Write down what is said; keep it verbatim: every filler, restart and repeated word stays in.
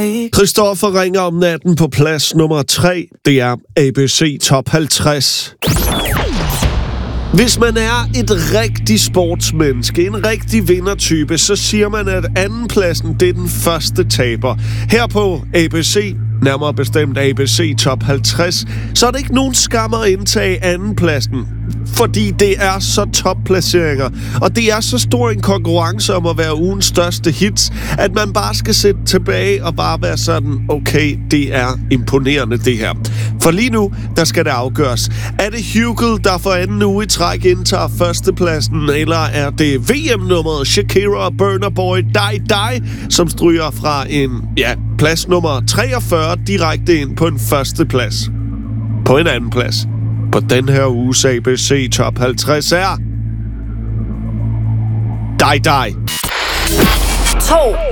ikke. Christoffer ringer om natten på plads nummer tre. Det er A B C Top halvtreds. Hvis man er et rigtig sportsmenneske, en rigtig vindertype, så siger man, at andenpladsen, det er den første taber. Her på A B C, nærmere bestemt A B C Top halvtreds, så er det ikke nogen skam at indtage andenpladsen. Fordi det er så topplaceringer, og det er så stor en konkurrence om at være ugens største hits, at man bare skal sætte tilbage og bare være sådan, okay, det er imponerende det her. For lige nu, der skal det afgøres. Er det Hugel, der for anden uge i træk indtager førstepladsen, eller er det V M-nummeret Shakira og Burna Boy Die Die, som stryger fra en, ja, plads nummer treogfyrre direkte ind på en førsteplads? På en anden plads. På den her uges A B C Top halvtreds er Die Die. To.